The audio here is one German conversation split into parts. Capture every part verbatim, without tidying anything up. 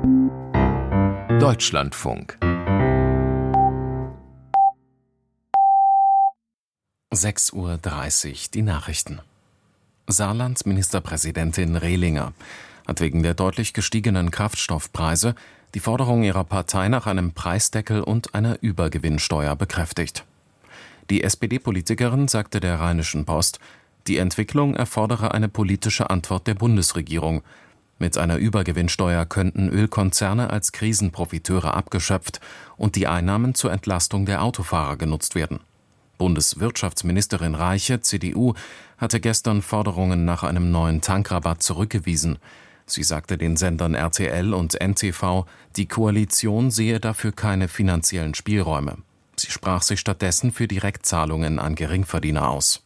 Deutschlandfunk. sechs Uhr dreißig, die Nachrichten. Saarlands Ministerpräsidentin Rehlinger hat wegen der deutlich gestiegenen Kraftstoffpreise die Forderung ihrer Partei nach einem Preisdeckel und einer Übergewinnsteuer bekräftigt. Die S P D-Politikerin sagte der Rheinischen Post, die Entwicklung erfordere eine politische Antwort der Bundesregierung. Mit einer Übergewinnsteuer könnten Ölkonzerne als Krisenprofiteure abgeschöpft und die Einnahmen zur Entlastung der Autofahrer genutzt werden. Bundeswirtschaftsministerin Reiche, C D U, hatte gestern Forderungen nach einem neuen Tankrabatt zurückgewiesen. Sie sagte den Sendern R T L und N T V, die Koalition sehe dafür keine finanziellen Spielräume. Sie sprach sich stattdessen für Direktzahlungen an Geringverdiener aus.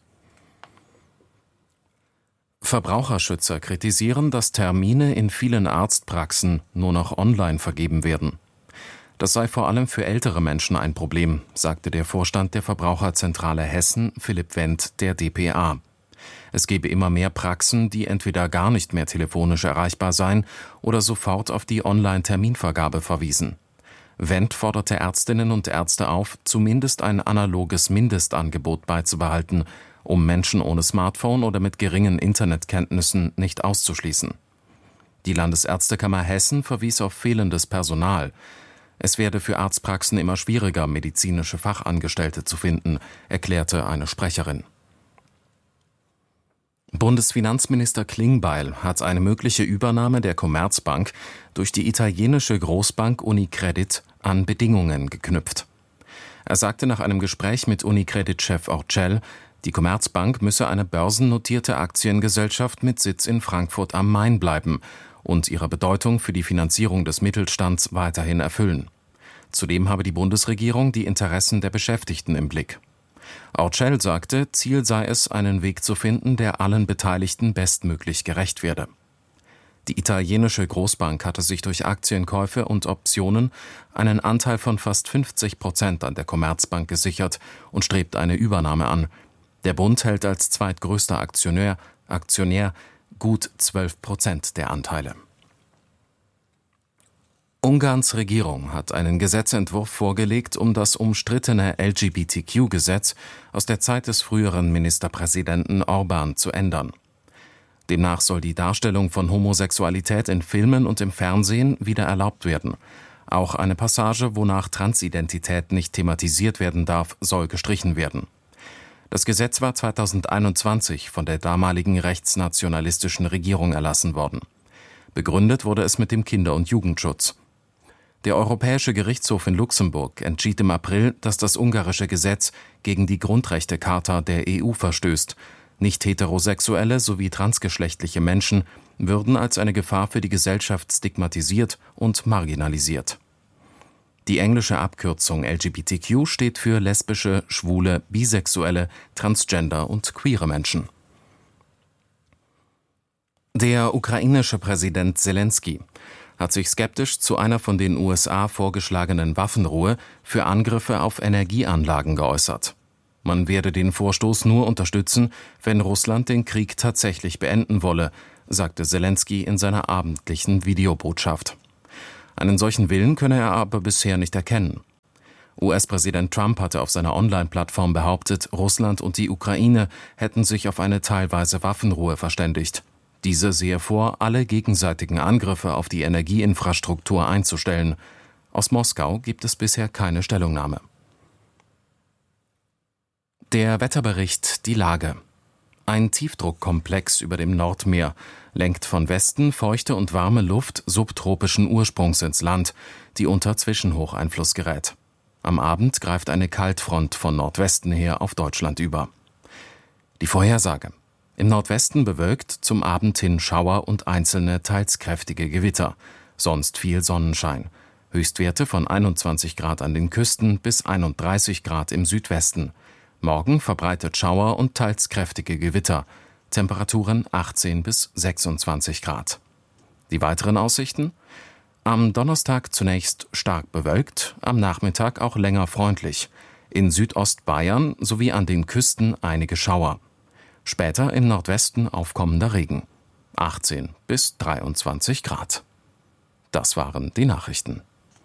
Verbraucherschützer kritisieren, dass Termine in vielen Arztpraxen nur noch online vergeben werden. Das sei vor allem für ältere Menschen ein Problem, sagte der Vorstand der Verbraucherzentrale Hessen, Philipp Wendt, der D P A. Es gebe immer mehr Praxen, die entweder gar nicht mehr telefonisch erreichbar seien oder sofort auf die Online-Terminvergabe verwiesen. Wendt forderte Ärztinnen und Ärzte auf, zumindest ein analoges Mindestangebot beizubehalten, um Menschen ohne Smartphone oder mit geringen Internetkenntnissen nicht auszuschließen. Die Landesärztekammer Hessen verwies auf fehlendes Personal. Es werde für Arztpraxen immer schwieriger, medizinische Fachangestellte zu finden, erklärte eine Sprecherin. Bundesfinanzminister Klingbeil hat eine mögliche Übernahme der Commerzbank durch die italienische Großbank Unicredit an Bedingungen geknüpft. Er sagte nach einem Gespräch mit Unicredit-Chef Orcel, die Commerzbank müsse eine börsennotierte Aktiengesellschaft mit Sitz in Frankfurt am Main bleiben und ihre Bedeutung für die Finanzierung des Mittelstands weiterhin erfüllen. Zudem habe die Bundesregierung die Interessen der Beschäftigten im Blick. Orcel sagte, Ziel sei es, einen Weg zu finden, der allen Beteiligten bestmöglich gerecht werde. Die italienische Großbank hatte sich durch Aktienkäufe und Optionen einen Anteil von fast fünfzig Prozent an der Commerzbank gesichert und strebt eine Übernahme an. Der Bund hält als zweitgrößter Aktionär, Aktionär gut zwölf Prozent der Anteile. Ungarns Regierung hat einen Gesetzentwurf vorgelegt, um das umstrittene L G B T Q-Gesetz aus der Zeit des früheren Ministerpräsidenten Orbán zu ändern. Demnach soll die Darstellung von Homosexualität in Filmen und im Fernsehen wieder erlaubt werden. Auch eine Passage, wonach Transidentität nicht thematisiert werden darf, soll gestrichen werden. Das Gesetz war zweitausendeinundzwanzig von der damaligen rechtsnationalistischen Regierung erlassen worden. Begründet wurde es mit dem Kinder- und Jugendschutz. Der Europäische Gerichtshof in Luxemburg entschied im April, dass das ungarische Gesetz gegen die Grundrechtecharta der E U verstößt. Nicht-heterosexuelle sowie transgeschlechtliche Menschen würden als eine Gefahr für die Gesellschaft stigmatisiert und marginalisiert. Die englische Abkürzung L G B T Q steht für lesbische, schwule, bisexuelle, transgender und queere Menschen. Der ukrainische Präsident Selenskyj hat sich skeptisch zu einer von den U S A vorgeschlagenen Waffenruhe für Angriffe auf Energieanlagen geäußert. Man werde den Vorstoß nur unterstützen, wenn Russland den Krieg tatsächlich beenden wolle, sagte Selenskyj in seiner abendlichen Videobotschaft. Einen solchen Willen könne er aber bisher nicht erkennen. U S-Präsident Trump hatte auf seiner Online-Plattform behauptet, Russland und die Ukraine hätten sich auf eine teilweise Waffenruhe verständigt. Diese sehe vor, alle gegenseitigen Angriffe auf die Energieinfrastruktur einzustellen. Aus Moskau gibt es bisher keine Stellungnahme. Der Wetterbericht, die Lage. Ein Tiefdruckkomplex über dem Nordmeer lenkt von Westen feuchte und warme Luft subtropischen Ursprungs ins Land, die unter Zwischenhocheinfluss gerät. Am Abend greift eine Kaltfront von Nordwesten her auf Deutschland über. Die Vorhersage. Im Nordwesten bewölkt, zum Abend hin Schauer und einzelne teils kräftige Gewitter. Sonst viel Sonnenschein. Höchstwerte von einundzwanzig Grad an den Küsten bis einunddreißig Grad im Südwesten. Morgen verbreitet Schauer und teils kräftige Gewitter. Temperaturen achtzehn bis sechsundzwanzig Grad. Die weiteren Aussichten? Am Donnerstag zunächst stark bewölkt, am Nachmittag auch länger freundlich. In Südostbayern sowie an den Küsten einige Schauer. Später im Nordwesten aufkommender Regen. achtzehn bis dreiundzwanzig Grad. Das waren die Nachrichten.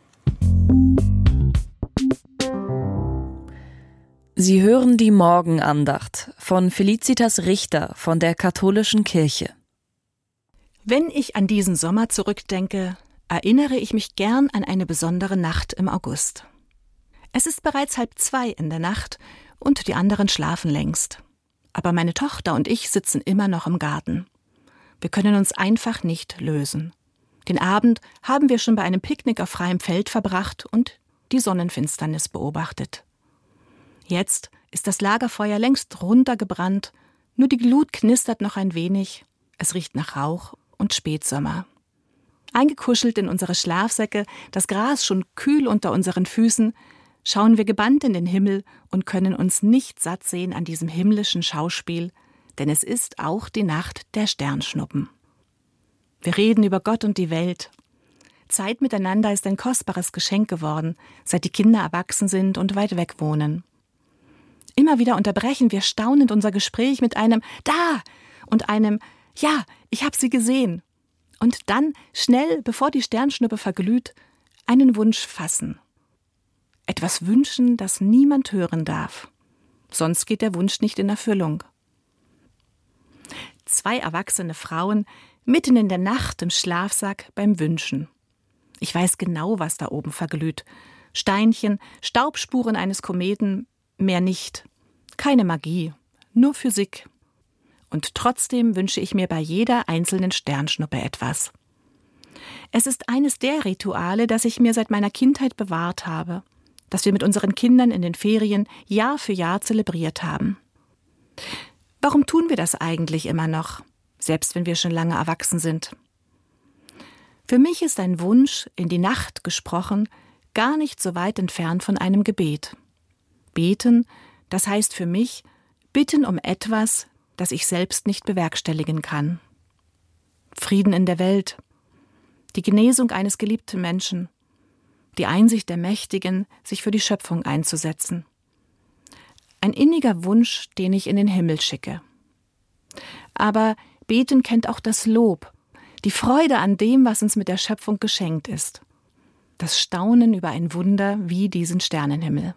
Sie hören die Morgenandacht von Felicitas Richter von der Katholischen Kirche. Wenn ich an diesen Sommer zurückdenke, erinnere ich mich gern an eine besondere Nacht im August. Es ist bereits halb zwei in der Nacht und die anderen schlafen längst. Aber meine Tochter und ich sitzen immer noch im Garten. Wir können uns einfach nicht lösen. Den Abend haben wir schon bei einem Picknick auf freiem Feld verbracht und die Sonnenfinsternis beobachtet. Jetzt ist das Lagerfeuer längst runtergebrannt, nur die Glut knistert noch ein wenig, es riecht nach Rauch und Spätsommer. Eingekuschelt in unsere Schlafsäcke, das Gras schon kühl unter unseren Füßen, schauen wir gebannt in den Himmel und können uns nicht satt sehen an diesem himmlischen Schauspiel, denn es ist auch die Nacht der Sternschnuppen. Wir reden über Gott und die Welt. Zeit miteinander ist ein kostbares Geschenk geworden, seit die Kinder erwachsen sind und weit weg wohnen. Immer wieder unterbrechen wir staunend unser Gespräch mit einem »Da!« und einem »Ja, ich hab sie gesehen!« und dann, schnell, bevor die Sternschnuppe verglüht, einen Wunsch fassen. Etwas wünschen, das niemand hören darf. Sonst geht der Wunsch nicht in Erfüllung. Zwei erwachsene Frauen, mitten in der Nacht im Schlafsack beim Wünschen. Ich weiß genau, was da oben verglüht. Steinchen, Staubspuren eines Kometen, mehr nicht. Keine Magie, nur Physik. Und trotzdem wünsche ich mir bei jeder einzelnen Sternschnuppe etwas. Es ist eines der Rituale, das ich mir seit meiner Kindheit bewahrt habe, das wir mit unseren Kindern in den Ferien Jahr für Jahr zelebriert haben. Warum tun wir das eigentlich immer noch, selbst wenn wir schon lange erwachsen sind? Für mich ist ein Wunsch, in die Nacht gesprochen, gar nicht so weit entfernt von einem Gebet. Beten, das heißt für mich, bitten um etwas, das ich selbst nicht bewerkstelligen kann. Frieden in der Welt, die Genesung eines geliebten Menschen, die Einsicht der Mächtigen, sich für die Schöpfung einzusetzen. Ein inniger Wunsch, den ich in den Himmel schicke. Aber Beten kennt auch das Lob, die Freude an dem, was uns mit der Schöpfung geschenkt ist. Das Staunen über ein Wunder wie diesen Sternenhimmel.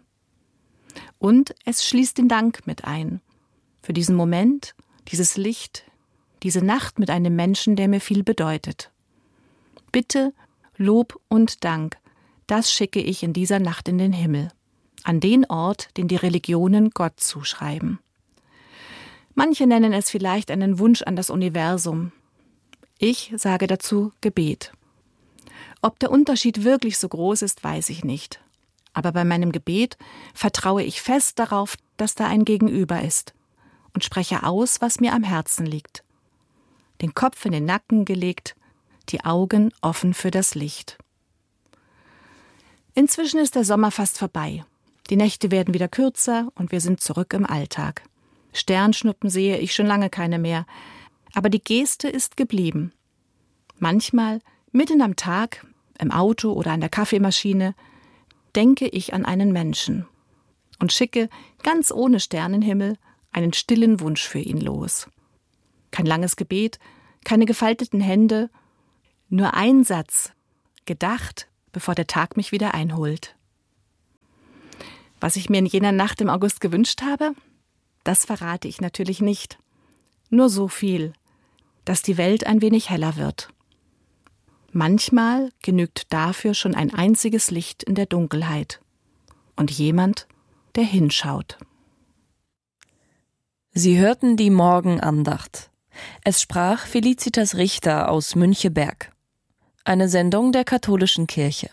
Und es schließt den Dank mit ein. Für diesen Moment, dieses Licht, diese Nacht mit einem Menschen, der mir viel bedeutet. Bitte, Lob und Dank, das schicke ich in dieser Nacht in den Himmel. An den Ort, den die Religionen Gott zuschreiben. Manche nennen es vielleicht einen Wunsch an das Universum. Ich sage dazu Gebet. Ob der Unterschied wirklich so groß ist, weiß ich nicht. Aber bei meinem Gebet vertraue ich fest darauf, dass da ein Gegenüber ist und spreche aus, was mir am Herzen liegt. Den Kopf in den Nacken gelegt, die Augen offen für das Licht. Inzwischen ist der Sommer fast vorbei. Die Nächte werden wieder kürzer und wir sind zurück im Alltag. Sternschnuppen sehe ich schon lange keine mehr, aber die Geste ist geblieben. Manchmal, mitten am Tag, im Auto oder an der Kaffeemaschine, denke ich an einen Menschen und schicke, ganz ohne Sternenhimmel, einen stillen Wunsch für ihn los. Kein langes Gebet, keine gefalteten Hände, nur ein Satz, gedacht, bevor der Tag mich wieder einholt. Was ich mir in jener Nacht im August gewünscht habe, das verrate ich natürlich nicht. Nur so viel, dass die Welt ein wenig heller wird. Manchmal genügt dafür schon ein einziges Licht in der Dunkelheit und jemand, der hinschaut. Sie hörten die Morgenandacht. Es sprach Felicitas Richter aus Müncheberg. Eine Sendung der Katholischen Kirche.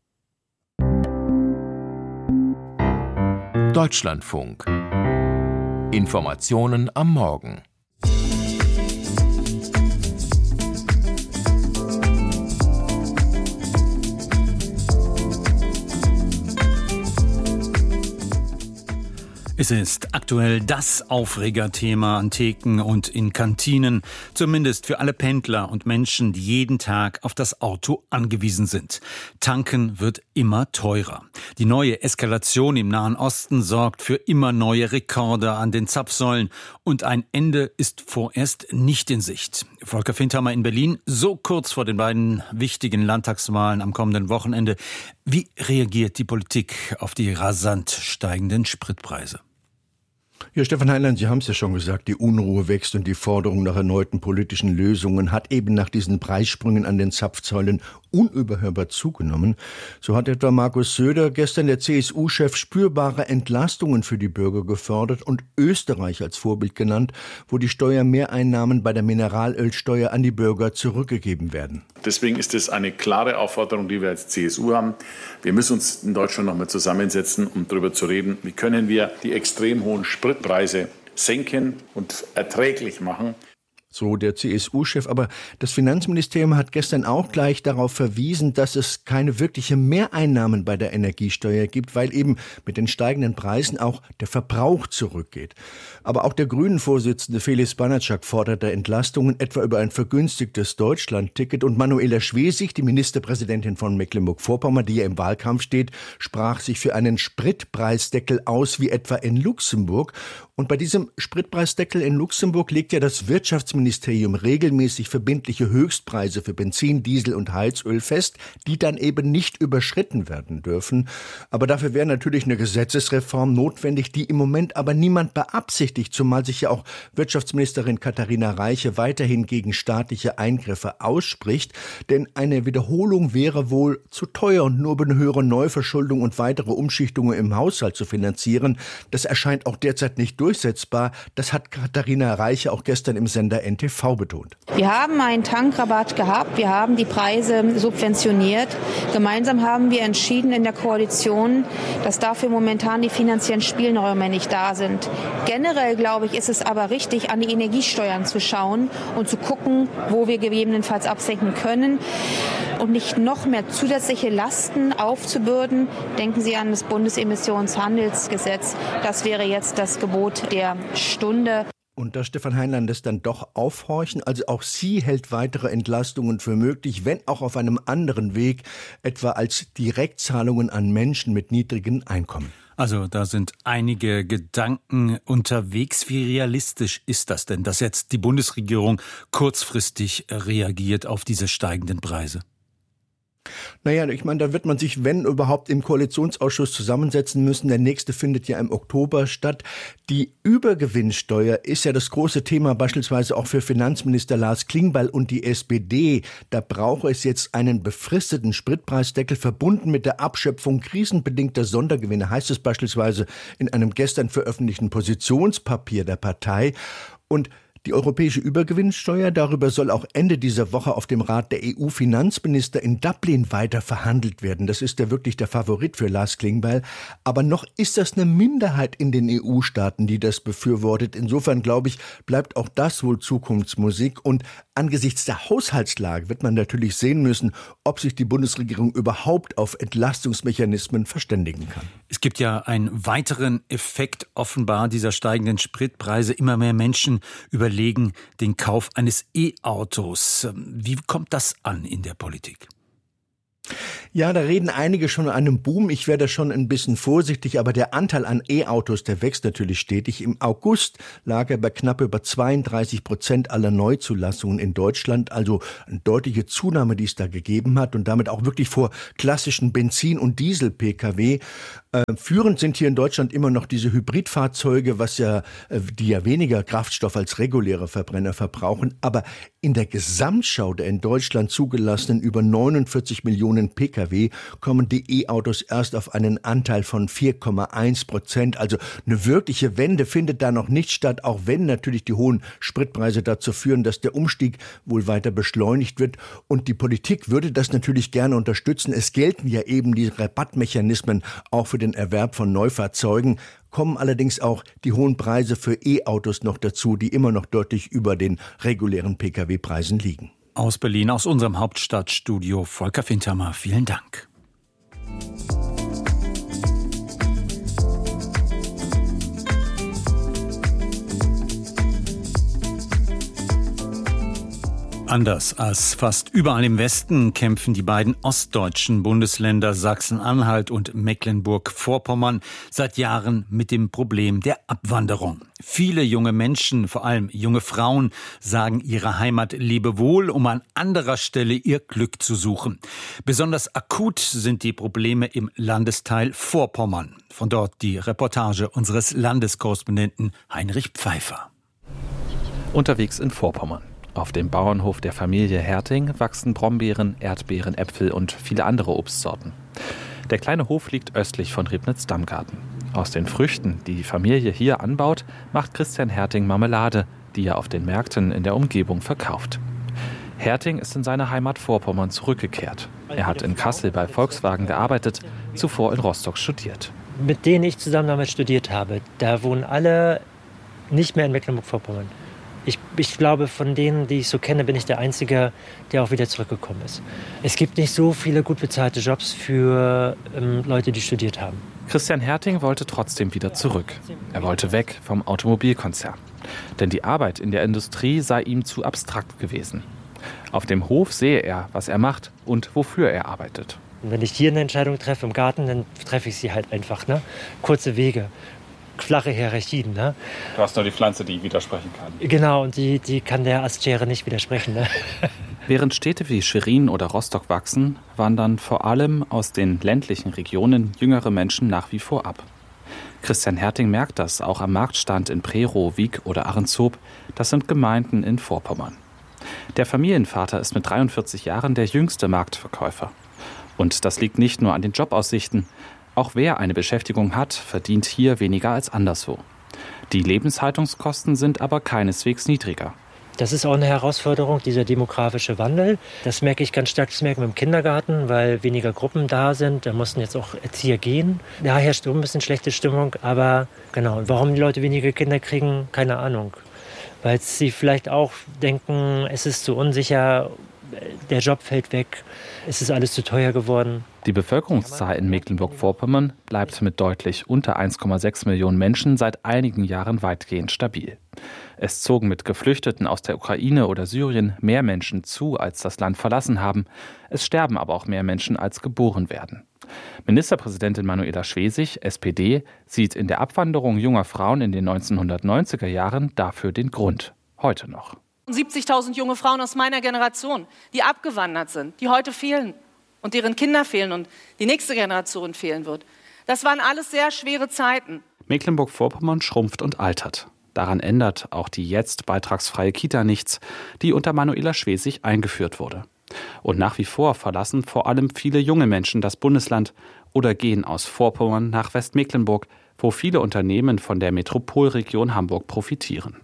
Deutschlandfunk. Informationen am Morgen. Es ist aktuell das Aufregerthema an Theken und in Kantinen, zumindest für alle Pendler und Menschen, die jeden Tag auf das Auto angewiesen sind. Tanken wird immer teurer. Die neue Eskalation im Nahen Osten sorgt für immer neue Rekorde an den Zapfsäulen und ein Ende ist vorerst nicht in Sicht. Volker Findhammer in Berlin, so kurz vor den beiden wichtigen Landtagswahlen am kommenden Wochenende. Wie reagiert die Politik auf die rasant steigenden Spritpreise? Ja, Stefan Heinlein, Sie haben es ja schon gesagt, die Unruhe wächst und die Forderung nach erneuten politischen Lösungen hat eben nach diesen Preissprüngen an den Zapfsäulen unüberhörbar zugenommen. So hat etwa Markus Söder gestern, der C S U-Chef, spürbare Entlastungen für die Bürger gefordert und Österreich als Vorbild genannt, wo die Steuermehreinnahmen bei der Mineralölsteuer an die Bürger zurückgegeben werden. Deswegen ist es eine klare Aufforderung, die wir als C S U haben. Wir müssen uns in Deutschland noch mal zusammensetzen, um darüber zu reden, wie können wir die extrem hohen Spritpreise senken und erträglich machen. So der C S U-Chef. Aber das Finanzministerium hat gestern auch gleich darauf verwiesen, dass es keine wirkliche Mehreinnahmen bei der Energiesteuer gibt, weil eben mit den steigenden Preisen auch der Verbrauch zurückgeht. Aber auch der Grünen-Vorsitzende Felix Banatschak forderte Entlastungen, etwa über ein vergünstigtes Deutschland-Ticket. Und Manuela Schwesig, die Ministerpräsidentin von Mecklenburg-Vorpommern, die ja im Wahlkampf steht, sprach sich für einen Spritpreisdeckel aus, wie etwa in Luxemburg. Und bei diesem Spritpreisdeckel in Luxemburg legt ja das Wirtschaftsministerium regelmäßig verbindliche Höchstpreise für Benzin, Diesel und Heizöl fest, die dann eben nicht überschritten werden dürfen. Aber dafür wäre natürlich eine Gesetzesreform notwendig, die im Moment aber niemand beabsichtigt, zumal sich ja auch Wirtschaftsministerin Katharina Reiche weiterhin gegen staatliche Eingriffe ausspricht. Denn eine Wiederholung wäre wohl zu teuer und nur über eine höhere Neuverschuldung und weitere Umschichtungen im Haushalt zu finanzieren. Das erscheint auch derzeit nicht durchsetzbar. Das hat Katharina Reiche auch gestern im Sender N T V betont. Wir haben einen Tankrabatt gehabt. Wir haben die Preise subventioniert. Gemeinsam haben wir entschieden in der Koalition, dass dafür momentan die finanziellen Spielräume nicht da sind. Generell, glaube ich, ist es aber richtig, an die Energiesteuern zu schauen und zu gucken, wo wir gegebenenfalls absenken können und nicht noch mehr zusätzliche Lasten aufzubürden. Denken Sie an das Bundesemissionshandelsgesetz. Das wäre jetzt das Gebot der Stunde. Und da Stefan Heinlein das dann doch aufhorchen, also auch sie hält weitere Entlastungen für möglich, wenn auch auf einem anderen Weg, etwa als Direktzahlungen an Menschen mit niedrigen Einkommen. Also da sind einige Gedanken unterwegs. Wie realistisch ist das denn, dass jetzt die Bundesregierung kurzfristig reagiert auf diese steigenden Preise? Naja, ich meine, da wird man sich, wenn überhaupt, im Koalitionsausschuss zusammensetzen müssen. Der nächste findet ja im Oktober statt. Die Übergewinnsteuer ist ja das große Thema beispielsweise auch für Finanzminister Lars Klingbeil und die S P D. Da brauche es jetzt einen befristeten Spritpreisdeckel verbunden mit der Abschöpfung krisenbedingter Sondergewinne, heißt es beispielsweise in einem gestern veröffentlichten Positionspapier der Partei. Und die europäische Übergewinnsteuer, darüber soll auch Ende dieser Woche auf dem Rat der E U-Finanzminister in Dublin weiter verhandelt werden. Das ist ja wirklich der Favorit für Lars Klingbeil. Aber noch ist das eine Minderheit in den E U-Staaten, die das befürwortet. Insofern, glaube ich, bleibt auch das wohl Zukunftsmusik. Und angesichts der Haushaltslage wird man natürlich sehen müssen, ob sich die Bundesregierung überhaupt auf Entlastungsmechanismen verständigen kann. Es gibt ja einen weiteren Effekt offenbar dieser steigenden Spritpreise. Immer mehr Menschen überlegen den Kauf eines E-Autos. Wie kommt das an in der Politik? Ja, da reden einige schon an einem Boom. Ich werde schon ein bisschen vorsichtig, aber der Anteil an E-Autos, der wächst natürlich stetig. Im August lag er bei knapp über zweiunddreißig Prozent aller Neuzulassungen in Deutschland. Also eine deutliche Zunahme, die es da gegeben hat und damit auch wirklich vor klassischen Benzin- und Diesel-P K W. Äh, führend sind hier in Deutschland immer noch diese Hybridfahrzeuge, was ja, äh, die ja weniger Kraftstoff als reguläre Verbrenner verbrauchen. Aber in der Gesamtschau der in Deutschland zugelassenen über neunundvierzig Millionen P K W kommen die E-Autos erst auf einen Anteil von vier Komma eins Prozent. Also eine wirkliche Wende findet da noch nicht statt, auch wenn natürlich die hohen Spritpreise dazu führen, dass der Umstieg wohl weiter beschleunigt wird. Und die Politik würde das natürlich gerne unterstützen. Es gelten ja eben die Rabattmechanismen auch für den Erwerb von Neufahrzeugen. Kommen allerdings auch die hohen Preise für E-Autos noch dazu, die immer noch deutlich über den regulären P K W-Preisen liegen. Aus Berlin, aus unserem Hauptstadtstudio, Volker Findhammer, vielen Dank. Anders als fast überall im Westen kämpfen die beiden ostdeutschen Bundesländer Sachsen-Anhalt und Mecklenburg-Vorpommern seit Jahren mit dem Problem der Abwanderung. Viele junge Menschen, vor allem junge Frauen, sagen ihrer Heimat Lebewohl, um an anderer Stelle ihr Glück zu suchen. Besonders akut sind die Probleme im Landesteil Vorpommern. Von dort die Reportage unseres Landeskorrespondenten Heinrich Pfeiffer. Unterwegs in Vorpommern. Auf dem Bauernhof der Familie Herting wachsen Brombeeren, Erdbeeren, Äpfel und viele andere Obstsorten. Der kleine Hof liegt östlich von Ribnitz-Dammgarten. Aus den Früchten, die die Familie hier anbaut, macht Christian Herting Marmelade, die er auf den Märkten in der Umgebung verkauft. Herting ist in seine Heimat Vorpommern zurückgekehrt. Er hat in Kassel bei Volkswagen gearbeitet, zuvor in Rostock studiert. Mit denen ich zusammen damals studiert habe, da wohnen alle nicht mehr in Mecklenburg-Vorpommern. Ich, ich glaube, von denen, die ich so kenne, bin ich der Einzige, der auch wieder zurückgekommen ist. Es gibt nicht so viele gut bezahlte Jobs für ähm, Leute, die studiert haben. Christian Herting wollte trotzdem wieder zurück. Er wollte weg vom Automobilkonzern. Denn die Arbeit in der Industrie sei ihm zu abstrakt gewesen. Auf dem Hof sehe er, was er macht und wofür er arbeitet. Und wenn ich hier eine Entscheidung treffe im Garten, dann treffe ich sie halt einfach. Ne? Kurze Wege. Flache Hierarchien. Ne? Du hast nur die Pflanze, die widersprechen kann. Genau, und die, die kann der Astschere nicht widersprechen. Ne? Während Städte wie Schwerin oder Rostock wachsen, wandern vor allem aus den ländlichen Regionen jüngere Menschen nach wie vor ab. Christian Herting merkt das auch am Marktstand in Prerow, Wiek oder Ahrenshoop. Das sind Gemeinden in Vorpommern. Der Familienvater ist mit dreiundvierzig Jahren der jüngste Marktverkäufer. Und das liegt nicht nur an den Jobaussichten. Auch wer eine Beschäftigung hat, verdient hier weniger als anderswo. Die Lebenshaltungskosten sind aber keineswegs niedriger. Das ist auch eine Herausforderung, dieser demografische Wandel. Das merke ich ganz stark, das merken wir im Kindergarten, weil weniger Gruppen da sind. Da mussten jetzt auch Erzieher gehen. Da herrscht ein bisschen schlechte Stimmung. Aber genau, warum die Leute weniger Kinder kriegen, keine Ahnung. Weil sie vielleicht auch denken, es ist zu unsicher, der Job fällt weg, es ist alles zu teuer geworden. Die Bevölkerungszahl in Mecklenburg-Vorpommern bleibt mit deutlich unter eins Komma sechs Millionen Menschen seit einigen Jahren weitgehend stabil. Es zogen mit Geflüchteten aus der Ukraine oder Syrien mehr Menschen zu, als das Land verlassen haben. Es sterben aber auch mehr Menschen, als geboren werden. Ministerpräsidentin Manuela Schwesig, S P D, sieht in der Abwanderung junger Frauen in den neunzehnhundertneunziger Jahren dafür den Grund. Heute noch. siebzigtausend junge Frauen aus meiner Generation, die abgewandert sind, die heute fehlen und deren Kinder fehlen und die nächste Generation fehlen wird. Das waren alles sehr schwere Zeiten. Mecklenburg-Vorpommern schrumpft und altert. Daran ändert auch die jetzt beitragsfreie Kita nichts, die unter Manuela Schwesig eingeführt wurde. Und nach wie vor verlassen vor allem viele junge Menschen das Bundesland oder gehen aus Vorpommern nach Westmecklenburg, wo viele Unternehmen von der Metropolregion Hamburg profitieren.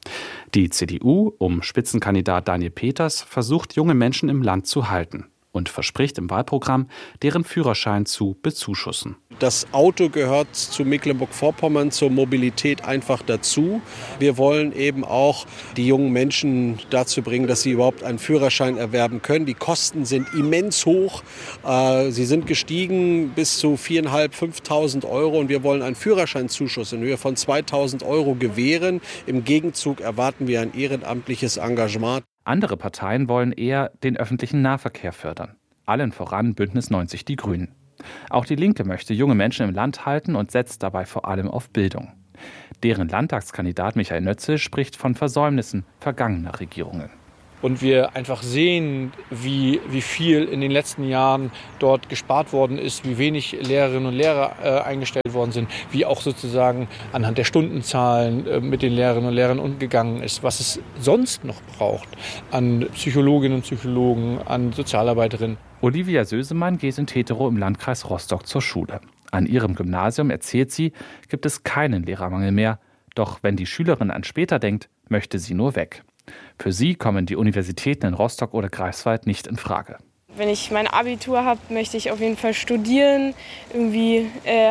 Die C D U um Spitzenkandidat Daniel Peters versucht, junge Menschen im Land zu halten und verspricht im Wahlprogramm, deren Führerschein zu bezuschussen. Das Auto gehört zu Mecklenburg-Vorpommern zur Mobilität einfach dazu. Wir wollen eben auch die jungen Menschen dazu bringen, dass sie überhaupt einen Führerschein erwerben können. Die Kosten sind immens hoch. Sie sind gestiegen bis zu viertausendfünfhundert, fünftausend Euro und wir wollen einen Führerscheinzuschuss in Höhe von zweitausend Euro gewähren. Im Gegenzug erwarten wir ein ehrenamtliches Engagement. Andere Parteien wollen eher den öffentlichen Nahverkehr fördern. Allen voran Bündnis neunzig Die Grünen. Auch die Linke möchte junge Menschen im Land halten und setzt dabei vor allem auf Bildung. Deren Landtagskandidat Michael Nötzel spricht von Versäumnissen vergangener Regierungen. Und wir einfach sehen, wie, wie viel in den letzten Jahren dort gespart worden ist, wie wenig Lehrerinnen und Lehrer äh, eingestellt worden sind, wie auch sozusagen anhand der Stundenzahlen äh, mit den Lehrerinnen und Lehrern umgegangen ist, was es sonst noch braucht an Psychologinnen und Psychologen, an Sozialarbeiterinnen. Olivia Sösemann geht in Teterow im Landkreis Rostock zur Schule. An ihrem Gymnasium, erzählt sie, gibt es keinen Lehrermangel mehr. Doch wenn die Schülerin an später denkt, möchte sie nur weg. Für sie kommen die Universitäten in Rostock oder Greifswald nicht in Frage. Wenn ich mein Abitur habe, möchte ich auf jeden Fall studieren, irgendwie äh,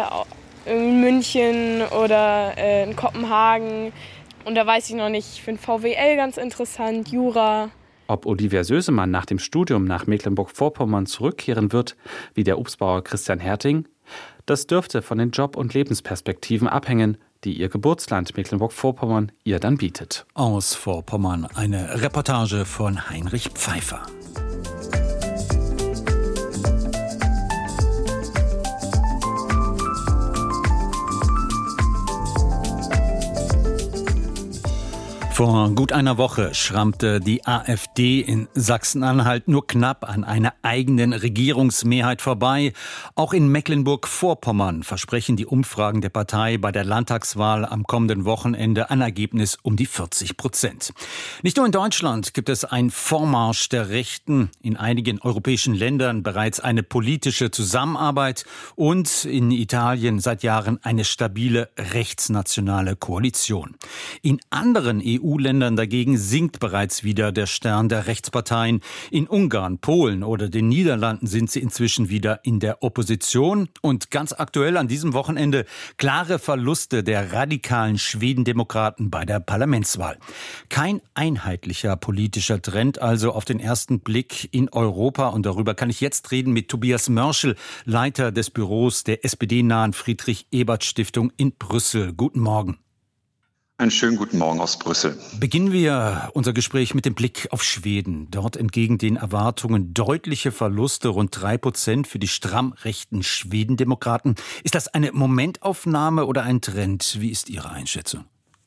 in München oder äh, in Kopenhagen. Und da weiß ich noch nicht, ich finde V W L ganz interessant, Jura. Ob Olivia Sösemann nach dem Studium nach Mecklenburg-Vorpommern zurückkehren wird, wie der Obstbauer Christian Herting, das dürfte von den Job- und Lebensperspektiven abhängen, die ihr Geburtsland Mecklenburg-Vorpommern ihr dann bietet. Aus Vorpommern eine Reportage von Heinrich Pfeiffer. Vor gut einer Woche schrammte die AfD in Sachsen-Anhalt nur knapp an einer eigenen Regierungsmehrheit vorbei. Auch in Mecklenburg-Vorpommern versprechen die Umfragen der Partei bei der Landtagswahl am kommenden Wochenende ein Ergebnis um die vierzig Prozent. Nicht nur in Deutschland gibt es einen Vormarsch der Rechten, in einigen europäischen Ländern bereits eine politische Zusammenarbeit und in Italien seit Jahren eine stabile rechtsnationale Koalition. In anderen E U-Ländern dagegen sinkt bereits wieder der Stern der Rechtsparteien. In Ungarn, Polen oder den Niederlanden sind sie inzwischen wieder in der Opposition. Und ganz aktuell an diesem Wochenende klare Verluste der radikalen Schwedendemokraten bei der Parlamentswahl. Kein einheitlicher politischer Trend also auf den ersten Blick in Europa. Und darüber kann ich jetzt reden mit Tobias Mörschel, Leiter des Büros der S P D-nahen Friedrich-Ebert-Stiftung in Brüssel. Guten Morgen. Einen schönen guten Morgen aus Brüssel. Beginnen wir unser Gespräch mit dem Blick auf Schweden. Dort entgegen den Erwartungen deutliche Verluste, rund drei Prozent für die stramm rechten Schwedendemokraten. Ist das eine Momentaufnahme oder ein Trend? Wie ist Ihre Einschätzung?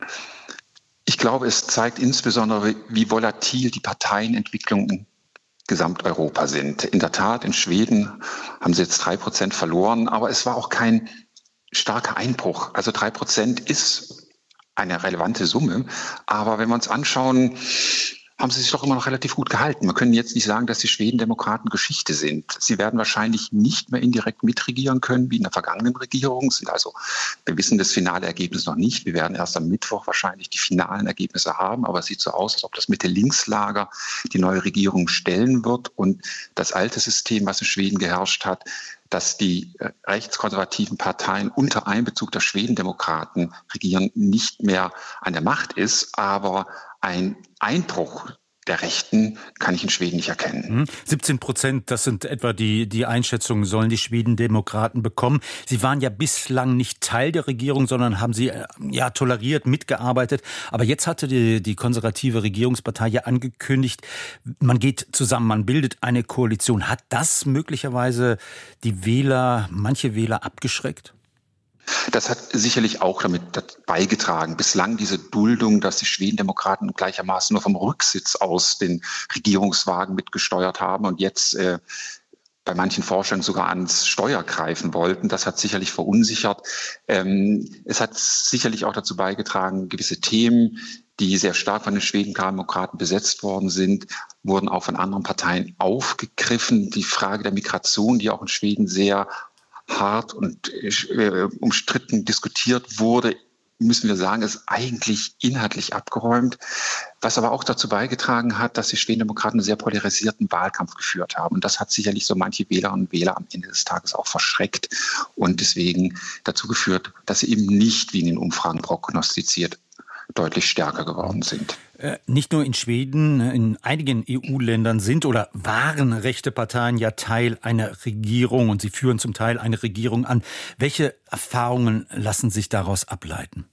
Ich glaube, es zeigt insbesondere, wie volatil die Parteienentwicklungen in Gesamteuropa sind. In der Tat, in Schweden haben sie jetzt drei Prozent verloren, aber es war auch kein starker Einbruch. Also drei Prozent ist eine relevante Summe. Aber wenn wir uns anschauen, haben sie sich doch immer noch relativ gut gehalten. Wir können jetzt nicht sagen, dass die Schwedendemokraten Geschichte sind. Sie werden wahrscheinlich nicht mehr indirekt mitregieren können wie in der vergangenen Regierung. Sind also, wir wissen das finale Ergebnis noch nicht. Wir werden erst am Mittwoch wahrscheinlich die finalen Ergebnisse haben. Aber es sieht so aus, als ob das Mitte-Links-Lager die neue Regierung stellen wird. Und das alte System, was in Schweden geherrscht hat, dass die rechtskonservativen Parteien unter Einbezug der Schwedendemokraten regieren, nicht mehr an der Macht ist. Aber ein Einbruch der Rechten kann ich in Schweden nicht erkennen. siebzehn Prozent, das sind etwa die, die Einschätzungen, sollen die Schwedendemokraten bekommen. Sie waren ja bislang nicht Teil der Regierung, sondern haben sie ja toleriert, mitgearbeitet. Aber jetzt hatte die, die konservative Regierungspartei ja angekündigt, man geht zusammen, man bildet eine Koalition. Hat das möglicherweise die Wähler, manche Wähler abgeschreckt? Das hat sicherlich auch damit beigetragen. Bislang diese Duldung, dass die Schwedendemokraten gleichermaßen nur vom Rücksitz aus den Regierungswagen mitgesteuert haben und jetzt äh, bei manchen Forschern sogar ans Steuer greifen wollten. Das hat sicherlich verunsichert. Ähm, es hat sicherlich auch dazu beigetragen, gewisse Themen, die sehr stark von den Schwedendemokraten besetzt worden sind, wurden auch von anderen Parteien aufgegriffen. Die Frage der Migration, die auch in Schweden sehr hart und äh, umstritten diskutiert wurde, müssen wir sagen, ist eigentlich inhaltlich abgeräumt. Was aber auch dazu beigetragen hat, dass die Schwedendemokraten einen sehr polarisierten Wahlkampf geführt haben. Und das hat sicherlich so manche Wählerinnen und Wähler am Ende des Tages auch verschreckt und deswegen dazu geführt, dass sie eben nicht, wie in den Umfragen prognostiziert, deutlich stärker geworden sind. Nicht nur in Schweden, in einigen E U-Ländern sind oder waren rechte Parteien ja Teil einer Regierung und sie führen zum Teil eine Regierung an. Welche Erfahrungen lassen sich daraus ableiten?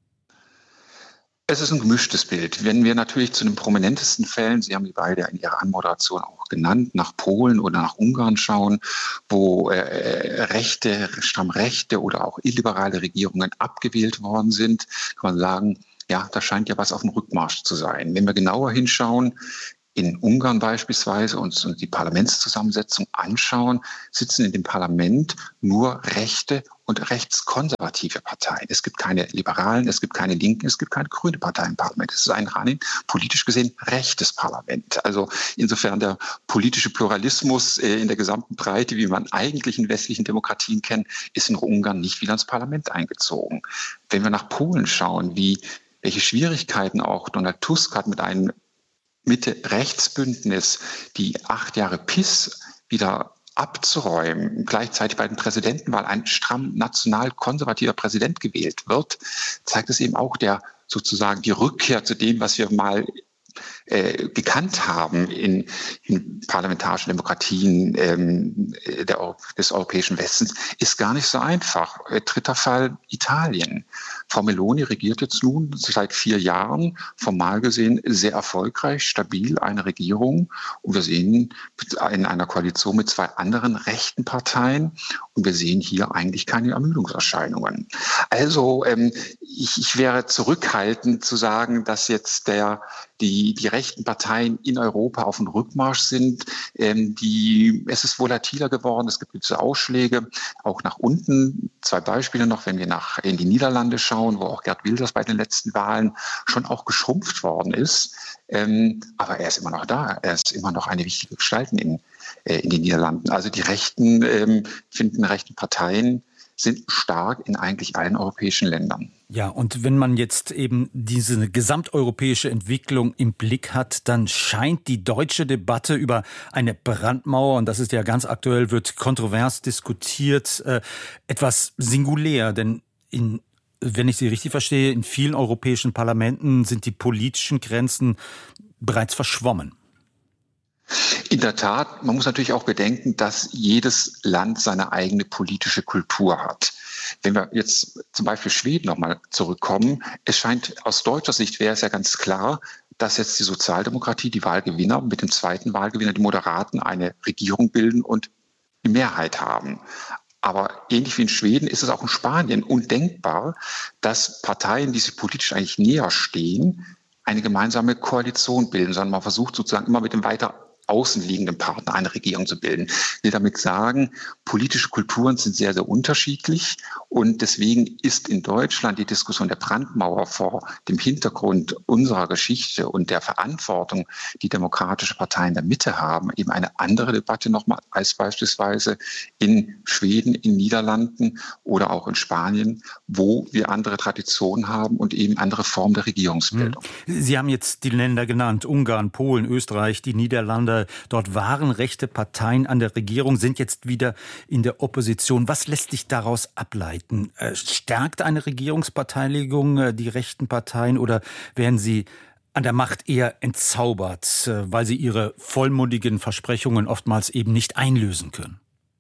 Es ist ein gemischtes Bild. Wenn wir natürlich zu den prominentesten Fällen, Sie haben die beide in Ihrer Anmoderation auch genannt, nach Polen oder nach Ungarn schauen, wo äh, rechte, stramm rechte oder auch illiberale Regierungen abgewählt worden sind, kann man sagen, ja, da scheint ja was auf dem Rückmarsch zu sein. Wenn wir genauer hinschauen, in Ungarn beispielsweise uns die Parlamentszusammensetzung anschauen, sitzen in dem Parlament nur rechte und rechtskonservative Parteien. Es gibt keine Liberalen, es gibt keine Linken, es gibt keine grüne Partei im Parlament. Es ist ein rein politisch gesehen rechtes Parlament. Also insofern der politische Pluralismus in der gesamten Breite, wie man eigentlich in westlichen Demokratien kennt, ist in Ungarn nicht wieder ins Parlament eingezogen. Wenn wir nach Polen schauen, wie welche Schwierigkeiten auch Donald Tusk hat mit einem Mitte-Rechts-Bündnis, die acht Jahre P I S wieder abzuräumen, gleichzeitig bei den Präsidentenwahlen ein stramm national-konservativer Präsident gewählt wird, zeigt es eben auch der sozusagen die Rückkehr zu dem, was wir mal äh, gekannt haben in, in parlamentarischen Demokratien ähm, der, des europäischen Westens, ist gar nicht so einfach. Äh, dritter Fall Italien. Frau Meloni regiert jetzt nun seit vier Jahren, formal gesehen sehr erfolgreich, stabil eine Regierung. Und wir sehen in einer Koalition mit zwei anderen rechten Parteien. Und wir sehen hier eigentlich keine Ermüdungserscheinungen. Also ähm, ich, ich wäre zurückhaltend zu sagen, dass jetzt der, die, die rechten Parteien in Europa auf dem Rückmarsch sind. Ähm, die, es ist volatiler geworden, es gibt gewisse Ausschläge, auch nach unten. Zwei Beispiele noch, wenn wir nach in die Niederlande schauen, wo auch Geert Wilders bei den letzten Wahlen schon auch geschrumpft worden ist. Ähm, aber er ist immer noch da, er ist immer noch eine wichtige Gestalt in, äh, in den Niederlanden. Also die Rechten, ähm, finden rechten Parteien sind stark in eigentlich allen europäischen Ländern. Ja, und wenn man jetzt eben diese gesamteuropäische Entwicklung im Blick hat, dann scheint die deutsche Debatte über eine Brandmauer, und das ist ja ganz aktuell, wird kontrovers diskutiert, äh, etwas singulär. Denn in, wenn ich Sie richtig verstehe, in vielen europäischen Parlamenten sind die politischen Grenzen bereits verschwommen. In der Tat, man muss natürlich auch bedenken, dass jedes Land seine eigene politische Kultur hat. Wenn wir jetzt zum Beispiel Schweden nochmal zurückkommen, es scheint aus deutscher Sicht, wäre es ja ganz klar, dass jetzt die Sozialdemokratie, die Wahlgewinner, mit dem zweiten Wahlgewinner, die Moderaten, eine Regierung bilden und die Mehrheit haben. Aber ähnlich wie in Schweden ist es auch in Spanien undenkbar, dass Parteien, die sich politisch eigentlich näher stehen, eine gemeinsame Koalition bilden, sondern man versucht sozusagen immer mit dem weiter außenliegenden Partner eine Regierung zu bilden. Ich will damit sagen, politische Kulturen sind sehr, sehr unterschiedlich und deswegen ist in Deutschland die Diskussion der Brandmauer vor dem Hintergrund unserer Geschichte und der Verantwortung, die demokratische Parteien der Mitte haben, eben eine andere Debatte nochmal als beispielsweise in Schweden, in Niederlanden oder auch in Spanien, wo wir andere Traditionen haben und eben andere Formen der Regierungsbildung. Sie haben jetzt die Länder genannt, Ungarn, Polen, Österreich, die Niederlande. Dort waren rechte Parteien an der Regierung, sind jetzt wieder in der Opposition. Was lässt sich daraus ableiten? Stärkt eine Regierungsbeteiligung die rechten Parteien oder werden sie an der Macht eher entzaubert, weil sie ihre vollmundigen Versprechungen oftmals eben nicht einlösen können?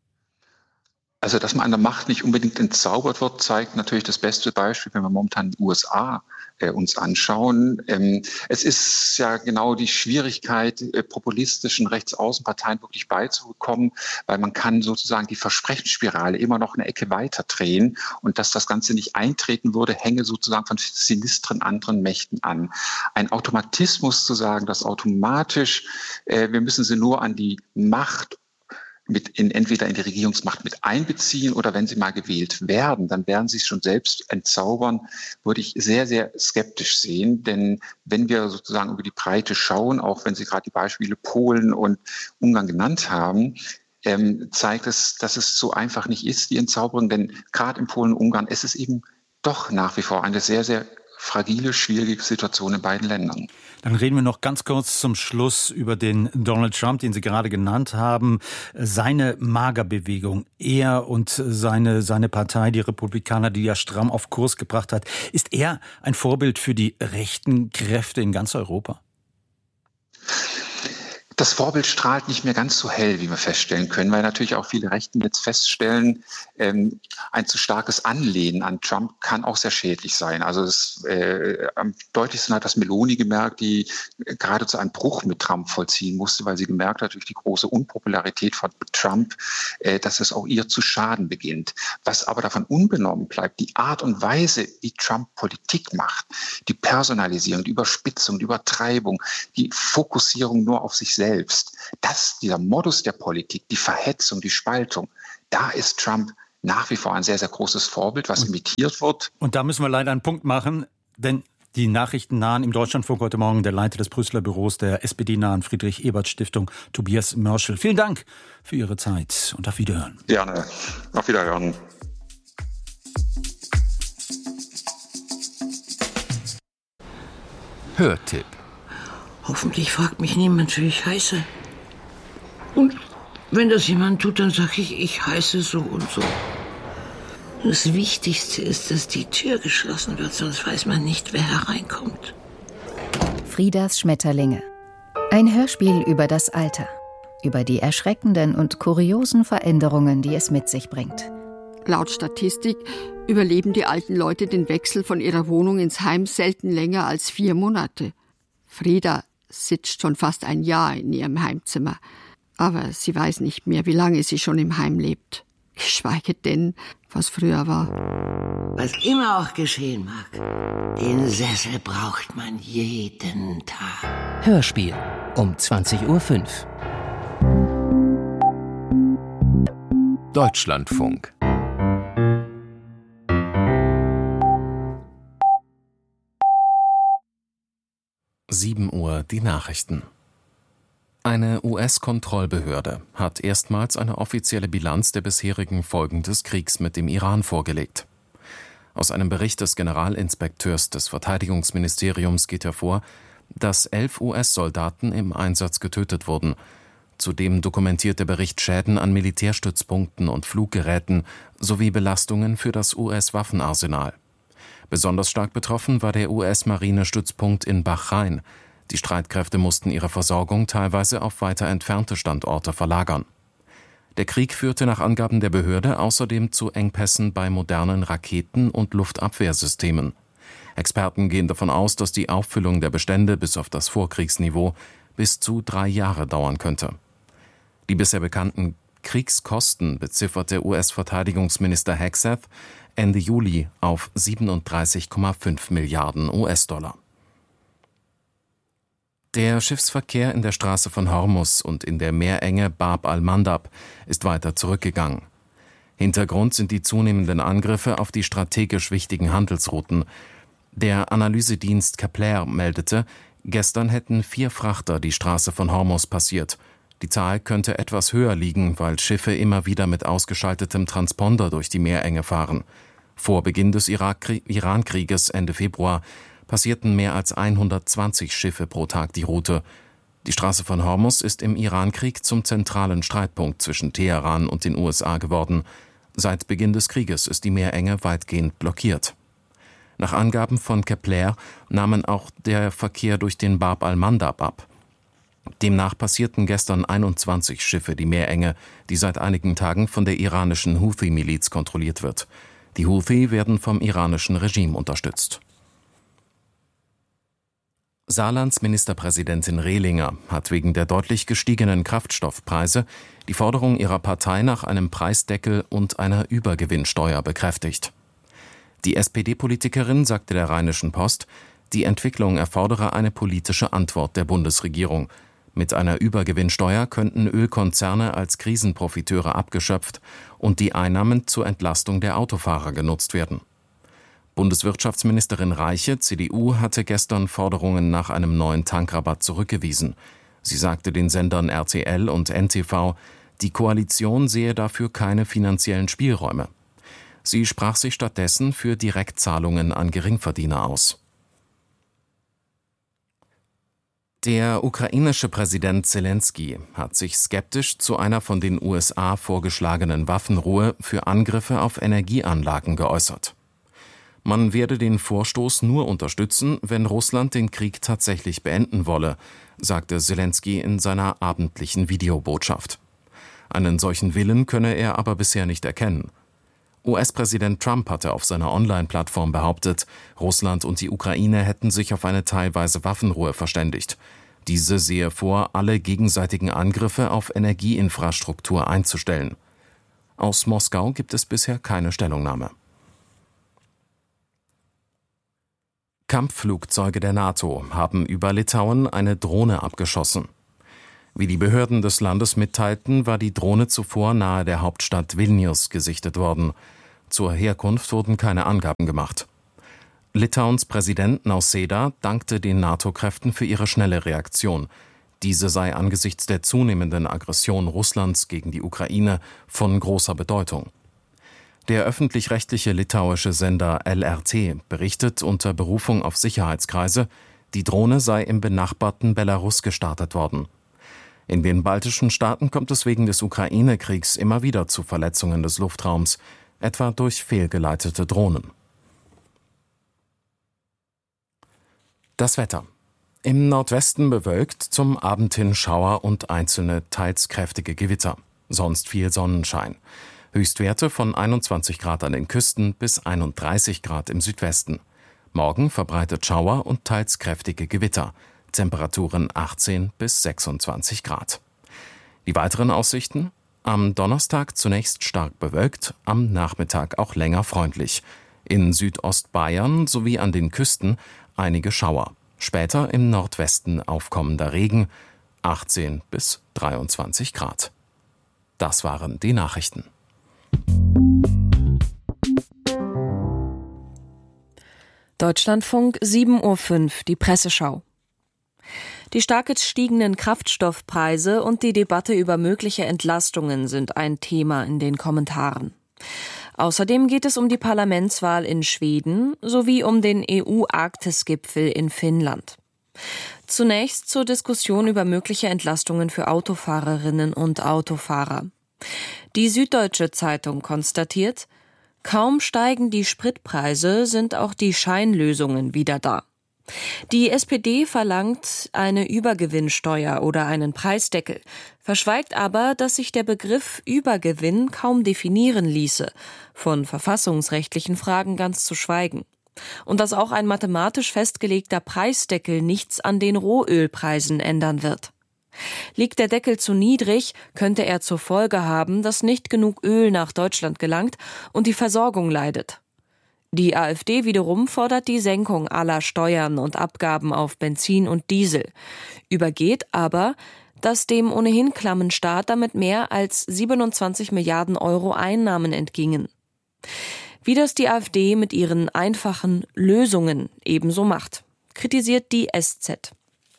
Also, dass man an der Macht nicht unbedingt entzaubert wird, zeigt natürlich das beste Beispiel, wenn wir momentan die U S A äh, uns anschauen. Ähm, es ist ja genau die Schwierigkeit, äh, populistischen Rechtsaußenparteien wirklich beizubekommen, weil man kann sozusagen die Versprechensspirale immer noch eine Ecke weiter drehen und dass das Ganze nicht eintreten würde, hänge sozusagen von sinistren anderen Mächten an. Ein Automatismus zu sagen, dass automatisch, äh, wir müssen sie nur an die Macht mit in, entweder in die Regierungsmacht mit einbeziehen oder wenn sie mal gewählt werden, dann werden sie es schon selbst entzaubern, würde ich sehr, sehr skeptisch sehen. Denn wenn wir sozusagen über die Breite schauen, auch wenn Sie gerade die Beispiele Polen und Ungarn genannt haben, ähm, zeigt es, dass es so einfach nicht ist, die Entzauberung. Denn gerade in Polen und Ungarn ist es eben doch nach wie vor eine sehr, sehr fragile, schwierige Situation in beiden Ländern. Dann reden wir noch ganz kurz zum Schluss über den Donald Trump, den Sie gerade genannt haben. Seine Magerbewegung, er und seine, seine Partei, die Republikaner, die er stramm auf Kurs gebracht hat. Ist er ein Vorbild für die rechten Kräfte in ganz Europa? Das Vorbild strahlt nicht mehr ganz so hell, wie wir feststellen können, weil natürlich auch viele Rechten jetzt feststellen, ähm, ein zu starkes Anlehnen an Trump kann auch sehr schädlich sein. Also es, äh, am deutlichsten hat das Meloni gemerkt, die geradezu einen Bruch mit Trump vollziehen musste, weil sie gemerkt hat, durch die große Unpopularität von Trump, äh, dass es auch ihr zu schaden beginnt. Was aber davon unbenommen bleibt, die Art und Weise, wie Trump Politik macht, die Personalisierung, die Überspitzung, die Übertreibung, die Fokussierung nur auf sich selbst, Selbst. Das, dieser Modus der Politik, die Verhetzung, die Spaltung, da ist Trump nach wie vor ein sehr, sehr großes Vorbild, was und, imitiert wird. Und da müssen wir leider einen Punkt machen, denn die Nachrichten nahen im Deutschlandfunk heute Morgen der Leiter des Brüsseler Büros der S P D-nahen Friedrich-Ebert-Stiftung, Tobias Mörschel. Vielen Dank für Ihre Zeit und auf Wiederhören. Gerne. Auf Wiederhören. Hörtipp. Hoffentlich fragt mich niemand, wie ich heiße. Und wenn das jemand tut, dann sage ich, ich heiße so und so. Das Wichtigste ist, dass die Tür geschlossen wird, sonst weiß man nicht, wer hereinkommt. Friedas Schmetterlinge. Ein Hörspiel über das Alter, über die erschreckenden und kuriosen Veränderungen, die es mit sich bringt. Laut Statistik überleben die alten Leute den Wechsel von ihrer Wohnung ins Heim selten länger als vier Monate. Frieda sitzt schon fast ein Jahr in ihrem Heimzimmer, aber sie weiß nicht mehr, wie lange sie schon im Heim lebt. Geschweige denn, was früher war. Was immer auch geschehen mag, den Sessel braucht man jeden Tag. Hörspiel um zwanzig Uhr fünf. Deutschlandfunk. sieben Uhr die Nachrichten. Eine U S-Kontrollbehörde hat erstmals eine offizielle Bilanz der bisherigen Folgen des Kriegs mit dem Iran vorgelegt. Aus einem Bericht des Generalinspekteurs des Verteidigungsministeriums geht hervor, dass elf U S-Soldaten im Einsatz getötet wurden. Zudem dokumentiert der Bericht Schäden an Militärstützpunkten und Fluggeräten sowie Belastungen für das U S-Waffenarsenal. Besonders stark betroffen war der U S-Marinestützpunkt in Bahrain. Die Streitkräfte mussten ihre Versorgung teilweise auf weiter entfernte Standorte verlagern. Der Krieg führte nach Angaben der Behörde außerdem zu Engpässen bei modernen Raketen- und Luftabwehrsystemen. Experten gehen davon aus, dass die Auffüllung der Bestände bis auf das Vorkriegsniveau bis zu drei Jahre dauern könnte. Die bisher bekannten Kriegskosten bezifferte U S-Verteidigungsminister Hegseth Ende Juli auf siebenunddreißig Komma fünf Milliarden U S-Dollar. Der Schiffsverkehr in der Straße von Hormuz und in der Meerenge Bab al-Mandab ist weiter zurückgegangen. Hintergrund sind die zunehmenden Angriffe auf die strategisch wichtigen Handelsrouten. Der Analysedienst Kepler meldete, gestern hätten vier Frachter die Straße von Hormuz passiert. Die Zahl könnte etwas höher liegen, weil Schiffe immer wieder mit ausgeschaltetem Transponder durch die Meerenge fahren. Vor Beginn des Iran-Krieges Ende Februar passierten mehr als hundertzwanzig Schiffe pro Tag die Route. Die Straße von Hormuz ist im Iran-Krieg zum zentralen Streitpunkt zwischen Teheran und den U S A geworden. Seit Beginn des Krieges ist die Meerenge weitgehend blockiert. Nach Angaben von Kepler nahmen auch der Verkehr durch den Bab al-Mandab ab. Demnach passierten gestern einundzwanzig Schiffe die Meerenge, die seit einigen Tagen von der iranischen Houthi-Miliz kontrolliert wird. Die Houthi werden vom iranischen Regime unterstützt. Saarlands Ministerpräsidentin Rehlinger hat wegen der deutlich gestiegenen Kraftstoffpreise die Forderung ihrer Partei nach einem Preisdeckel und einer Übergewinnsteuer bekräftigt. Die S P D-Politikerin sagte der Rheinischen Post, die Entwicklung erfordere eine politische Antwort der Bundesregierung. Mit einer Übergewinnsteuer könnten Ölkonzerne als Krisenprofiteure abgeschöpft und die Einnahmen zur Entlastung der Autofahrer genutzt werden. Bundeswirtschaftsministerin Reiche, C D U, hatte gestern Forderungen nach einem neuen Tankrabatt zurückgewiesen. Sie sagte den Sendern R T L und N T V, die Koalition sehe dafür keine finanziellen Spielräume. Sie sprach sich stattdessen für Direktzahlungen an Geringverdiener aus. Der ukrainische Präsident Zelensky hat sich skeptisch zu einer von den U S A vorgeschlagenen Waffenruhe für Angriffe auf Energieanlagen geäußert. Man werde den Vorstoß nur unterstützen, wenn Russland den Krieg tatsächlich beenden wolle, sagte Zelensky in seiner abendlichen Videobotschaft. Einen solchen Willen könne er aber bisher nicht erkennen. U S-Präsident Trump hatte auf seiner Online-Plattform behauptet, Russland und die Ukraine hätten sich auf eine teilweise Waffenruhe verständigt. Diese sehe vor, alle gegenseitigen Angriffe auf Energieinfrastruktur einzustellen. Aus Moskau gibt es bisher keine Stellungnahme. Kampfflugzeuge der NATO haben über Litauen eine Drohne abgeschossen. Wie die Behörden des Landes mitteilten, war die Drohne zuvor nahe der Hauptstadt Vilnius gesichtet worden. Zur Herkunft wurden keine Angaben gemacht. Litauens Präsident Nausėda dankte den NATO-Kräften für ihre schnelle Reaktion. Diese sei angesichts der zunehmenden Aggression Russlands gegen die Ukraine von großer Bedeutung. Der öffentlich-rechtliche litauische Sender L R T berichtet unter Berufung auf Sicherheitskreise, die Drohne sei im benachbarten Belarus gestartet worden. In den baltischen Staaten kommt es wegen des Ukraine-Kriegs immer wieder zu Verletzungen des Luftraums, etwa durch fehlgeleitete Drohnen. Das Wetter. Im Nordwesten bewölkt, zum Abend hin Schauer und einzelne teils kräftige Gewitter. Sonst viel Sonnenschein. Höchstwerte von einundzwanzig Grad an den Küsten bis einunddreißig Grad im Südwesten. Morgen verbreitet Schauer und teils kräftige Gewitter. Temperaturen achtzehn bis sechsundzwanzig Grad. Die weiteren Aussichten? Am Donnerstag zunächst stark bewölkt, am Nachmittag auch länger freundlich. In Südostbayern sowie an den Küsten einige Schauer. Später im Nordwesten aufkommender Regen, achtzehn bis dreiundzwanzig Grad. Das waren die Nachrichten. Deutschlandfunk, sieben Uhr fünf, die Presseschau. Die stark gestiegenen Kraftstoffpreise und die Debatte über mögliche Entlastungen sind ein Thema in den Kommentaren. Außerdem geht es um die Parlamentswahl in Schweden sowie um den E U-Arktis-Gipfel in Finnland. Zunächst zur Diskussion über mögliche Entlastungen für Autofahrerinnen und Autofahrer. Die Süddeutsche Zeitung konstatiert, kaum steigen die Spritpreise, sind auch die Scheinlösungen wieder da. Die S P D verlangt eine Übergewinnsteuer oder einen Preisdeckel, verschweigt aber, dass sich der Begriff Übergewinn kaum definieren ließe, von verfassungsrechtlichen Fragen ganz zu schweigen. Und dass auch ein mathematisch festgelegter Preisdeckel nichts an den Rohölpreisen ändern wird. Liegt der Deckel zu niedrig, könnte er zur Folge haben, dass nicht genug Öl nach Deutschland gelangt und die Versorgung leidet. Die AfD wiederum fordert die Senkung aller Steuern und Abgaben auf Benzin und Diesel, übergeht aber, dass dem ohnehin klammen Staat damit mehr als siebenundzwanzig Milliarden Euro Einnahmen entgingen. Wie das die AfD mit ihren einfachen Lösungen ebenso macht, kritisiert die S Z.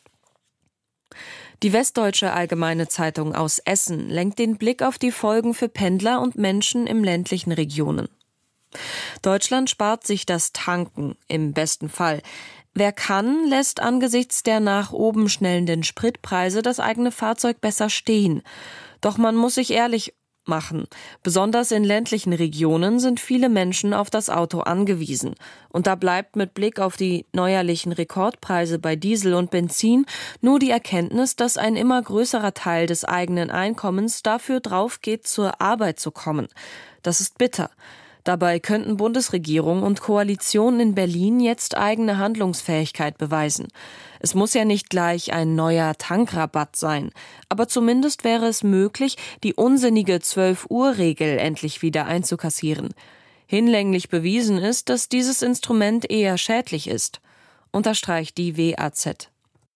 Die Westdeutsche Allgemeine Zeitung aus Essen lenkt den Blick auf die Folgen für Pendler und Menschen im ländlichen Regionen. Deutschland spart sich das Tanken, im besten Fall. Wer kann, lässt angesichts der nach oben schnellenden Spritpreise das eigene Fahrzeug besser stehen. Doch man muss sich ehrlich machen. Besonders in ländlichen Regionen sind viele Menschen auf das Auto angewiesen. Und da bleibt mit Blick auf die neuerlichen Rekordpreise bei Diesel und Benzin nur die Erkenntnis, dass ein immer größerer Teil des eigenen Einkommens dafür draufgeht, zur Arbeit zu kommen. Das ist bitter. Dabei könnten Bundesregierung und Koalition in Berlin jetzt eigene Handlungsfähigkeit beweisen. Es muss ja nicht gleich ein neuer Tankrabatt sein, aber zumindest wäre es möglich, die unsinnige zwölf-Uhr-Regel endlich wieder einzukassieren. Hinlänglich bewiesen ist, dass dieses Instrument eher schädlich ist, unterstreicht die W A Z.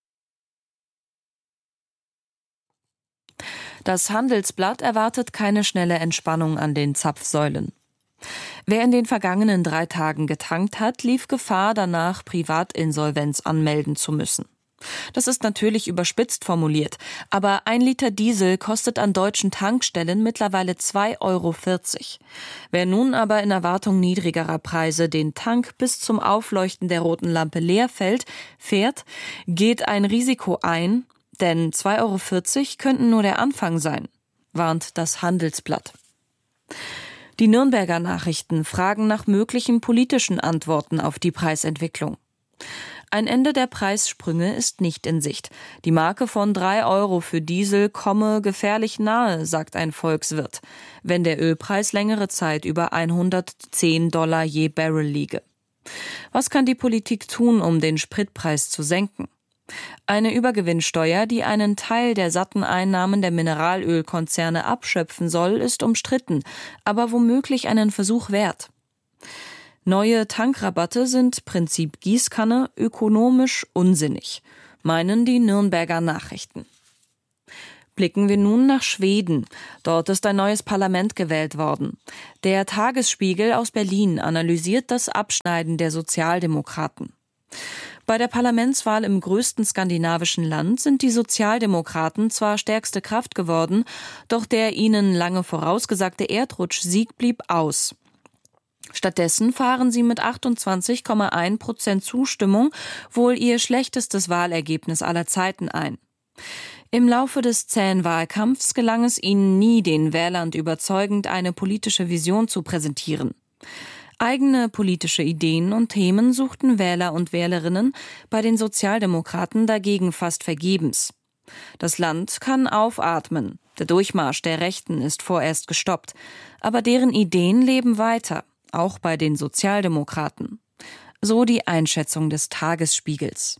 Das Handelsblatt erwartet keine schnelle Entspannung an den Zapfsäulen. Wer in den vergangenen drei Tagen getankt hat, lief Gefahr, danach Privatinsolvenz anmelden zu müssen. Das ist natürlich überspitzt formuliert, aber ein Liter Diesel kostet an deutschen Tankstellen mittlerweile zwei Euro vierzig. Wer nun aber in Erwartung niedrigerer Preise den Tank bis zum Aufleuchten der roten Lampe leer fällt, fährt, geht ein Risiko ein, denn zwei Euro vierzig könnten nur der Anfang sein, warnt das Handelsblatt. Die Nürnberger Nachrichten fragen nach möglichen politischen Antworten auf die Preisentwicklung. Ein Ende der Preissprünge ist nicht in Sicht. Die Marke von drei Euro für Diesel komme gefährlich nahe, sagt ein Volkswirt, wenn der Ölpreis längere Zeit über hundertzehn Dollar je Barrel liege. Was kann die Politik tun, um den Spritpreis zu senken? Eine Übergewinnsteuer, die einen Teil der satten Einnahmen der Mineralölkonzerne abschöpfen soll, ist umstritten, aber womöglich einen Versuch wert. Neue Tankrabatte sind Prinzip Gießkanne ökonomisch unsinnig, meinen die Nürnberger Nachrichten. Blicken wir nun nach Schweden. Dort ist ein neues Parlament gewählt worden. Der Tagesspiegel aus Berlin analysiert das Abschneiden der Sozialdemokraten. Bei der Parlamentswahl im größten skandinavischen Land sind die Sozialdemokraten zwar stärkste Kraft geworden, doch der ihnen lange vorausgesagte Erdrutschsieg blieb aus. Stattdessen fahren sie mit achtundzwanzig Komma eins Prozent Zustimmung wohl ihr schlechtestes Wahlergebnis aller Zeiten ein. Im Laufe des zähen Wahlkampfs gelang es ihnen nie, den Wählern überzeugend eine politische Vision zu präsentieren. Eigene politische Ideen und Themen suchten Wähler und Wählerinnen bei den Sozialdemokraten dagegen fast vergebens. Das Land kann aufatmen. Der Durchmarsch der Rechten ist vorerst gestoppt. Aber deren Ideen leben weiter, auch bei den Sozialdemokraten. So die Einschätzung des Tagesspiegels.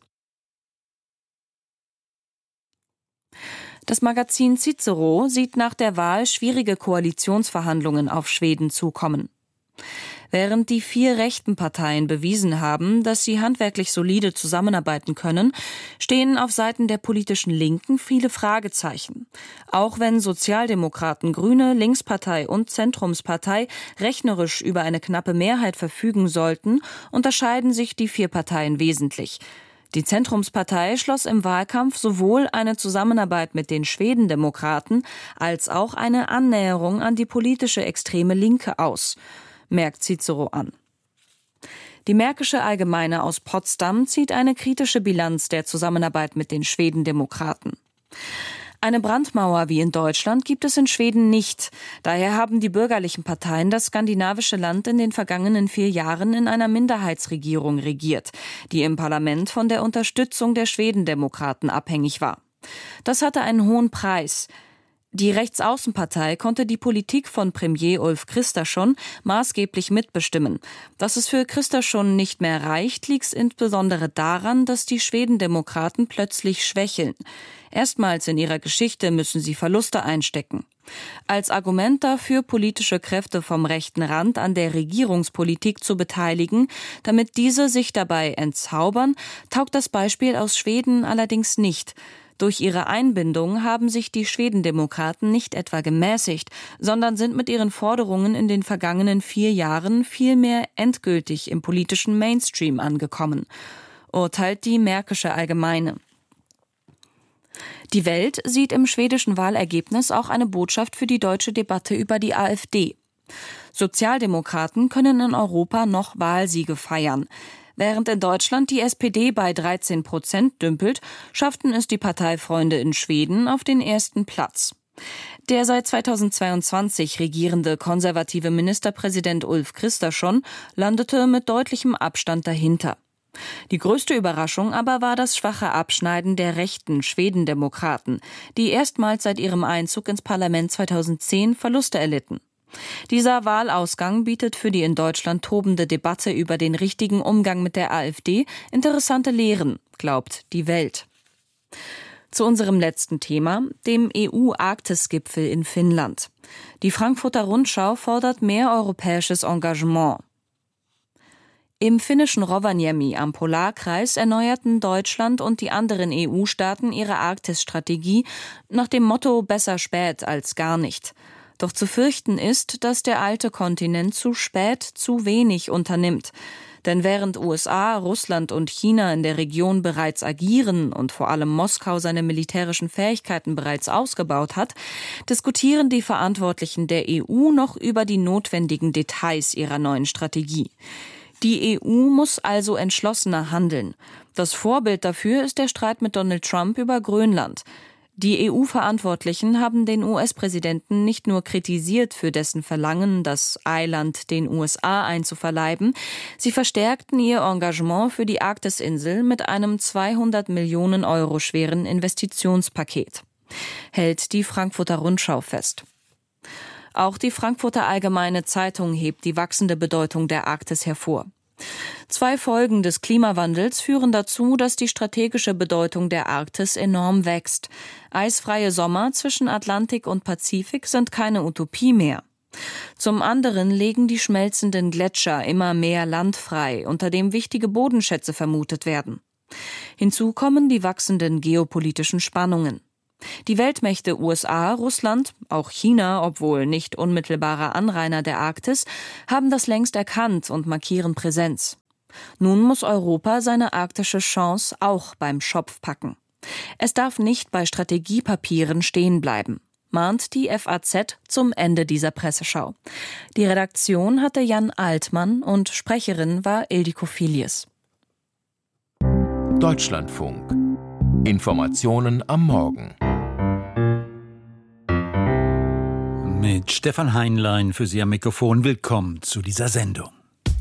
Das Magazin Cicero sieht nach der Wahl schwierige Koalitionsverhandlungen auf Schweden zukommen. Während die vier rechten Parteien bewiesen haben, dass sie handwerklich solide zusammenarbeiten können, stehen auf Seiten der politischen Linken viele Fragezeichen. Auch wenn Sozialdemokraten, Grüne, Linkspartei und Zentrumspartei rechnerisch über eine knappe Mehrheit verfügen sollten, unterscheiden sich die vier Parteien wesentlich. Die Zentrumspartei schloss im Wahlkampf sowohl eine Zusammenarbeit mit den Schwedendemokraten als auch eine Annäherung an die politische extreme Linke aus, merkt Cicero an. Die Märkische Allgemeine aus Potsdam zieht eine kritische Bilanz der Zusammenarbeit mit den Schwedendemokraten. Eine Brandmauer wie in Deutschland gibt es in Schweden nicht. Daher haben die bürgerlichen Parteien das skandinavische Land in den vergangenen vier Jahren in einer Minderheitsregierung regiert, die im Parlament von der Unterstützung der Schwedendemokraten abhängig war. Das hatte einen hohen Preis. Die Rechtsaußenpartei konnte die Politik von Premier Ulf Kristersson maßgeblich mitbestimmen. Dass es für Kristersson nicht mehr reicht, liegt insbesondere daran, dass die Schwedendemokraten plötzlich schwächeln. Erstmals in ihrer Geschichte müssen sie Verluste einstecken. Als Argument dafür, politische Kräfte vom rechten Rand an der Regierungspolitik zu beteiligen, damit diese sich dabei entzaubern, taugt das Beispiel aus Schweden allerdings nicht. Durch ihre Einbindung haben sich die Schwedendemokraten nicht etwa gemäßigt, sondern sind mit ihren Forderungen in den vergangenen vier Jahren vielmehr endgültig im politischen Mainstream angekommen, urteilt die Märkische Allgemeine. Die Welt sieht im schwedischen Wahlergebnis auch eine Botschaft für die deutsche Debatte über die AfD. Sozialdemokraten können in Europa noch Wahlsiege feiern. Während in Deutschland die S P D bei dreizehn Prozent dümpelt, schafften es die Parteifreunde in Schweden auf den ersten Platz. Der seit zweitausendzweiundzwanzig regierende konservative Ministerpräsident Ulf Kristersson landete mit deutlichem Abstand dahinter. Die größte Überraschung aber war das schwache Abschneiden der rechten Schwedendemokraten, die erstmals seit ihrem Einzug ins Parlament zweitausendzehn Verluste erlitten. Dieser Wahlausgang bietet für die in Deutschland tobende Debatte über den richtigen Umgang mit der AfD interessante Lehren, glaubt die Welt. Zu unserem letzten Thema, dem E U-Arktis-Gipfel in Finnland. Die Frankfurter Rundschau fordert mehr europäisches Engagement. Im finnischen Rovaniemi am Polarkreis erneuerten Deutschland und die anderen E U-Staaten ihre Arktis-Strategie nach dem Motto besser spät als gar nicht. Doch zu fürchten ist, dass der alte Kontinent zu spät zu wenig unternimmt. Denn während U S A, Russland und China in der Region bereits agieren und vor allem Moskau seine militärischen Fähigkeiten bereits ausgebaut hat, diskutieren die Verantwortlichen der E U noch über die notwendigen Details ihrer neuen Strategie. Die E U muss also entschlossener handeln. Das Vorbild dafür ist der Streit mit Donald Trump über Grönland. Die E U-Verantwortlichen haben den U S-Präsidenten nicht nur kritisiert für dessen Verlangen, das Eiland den U S A einzuverleiben, sie verstärkten ihr Engagement für die Arktisinsel mit einem zweihundert Millionen Euro schweren Investitionspaket, hält die Frankfurter Rundschau fest. Auch die Frankfurter Allgemeine Zeitung hebt die wachsende Bedeutung der Arktis hervor. Zwei Folgen des Klimawandels führen dazu, dass die strategische Bedeutung der Arktis enorm wächst. Eisfreie Sommer zwischen Atlantik und Pazifik sind keine Utopie mehr. Zum anderen legen die schmelzenden Gletscher immer mehr Land frei, unter dem wichtige Bodenschätze vermutet werden. Hinzu kommen die wachsenden geopolitischen Spannungen. Die Weltmächte U S A, Russland, auch China, obwohl nicht unmittelbarer Anrainer der Arktis, haben das längst erkannt und markieren Präsenz. Nun muss Europa seine arktische Chance auch beim Schopf packen. Es darf nicht bei Strategiepapieren stehen bleiben, mahnt die F A Z zum Ende dieser Presseschau. Die Redaktion hatte Jan Altmann und Sprecherin war Ildiko Filius. Deutschlandfunk. Informationen am Morgen. Mit Stefan Heinlein für Sie am Mikrofon. Willkommen zu dieser Sendung.